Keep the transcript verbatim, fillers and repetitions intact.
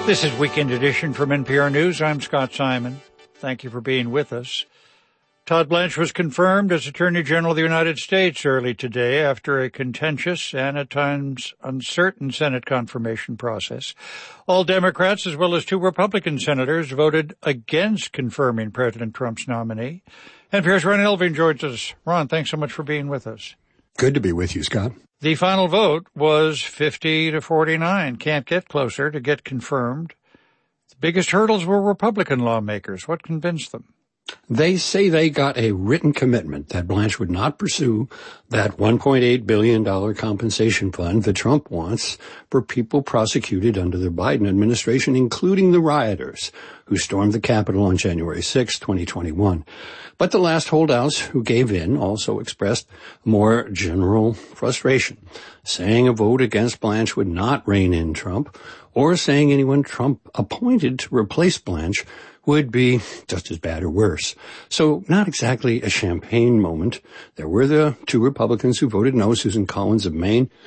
This is Weekend Edition from N P R News. I'm Scott Simon. Thank you for being with us. Todd Blanche was confirmed as Attorney General of the United States early today after a contentious and at times uncertain Senate confirmation process. All Democrats, as well as two Republican senators, voted against confirming President Trump's nominee. N P R's Ron Elving joins us. Ron, thanks so much for being with us. Good to be with you, Scott. The final vote was fifty to forty-nine. Can't get closer to get confirmed. The biggest hurdles were Republican lawmakers. What convinced them? They say they got a written commitment that Blanche would not pursue that one point eight billion dollars compensation fund that Trump wants for people prosecuted under the Biden administration, including the rioters who stormed the Capitol on January sixth, twenty twenty-one. But the last holdouts who gave in also expressed more general frustration, saying a vote against Blanche would not rein in Trump, or saying anyone Trump appointed to replace Blanche would be just as bad or worse. So not exactly a champagne moment. There were the two Republicans who voted no, Susan Collins of Maine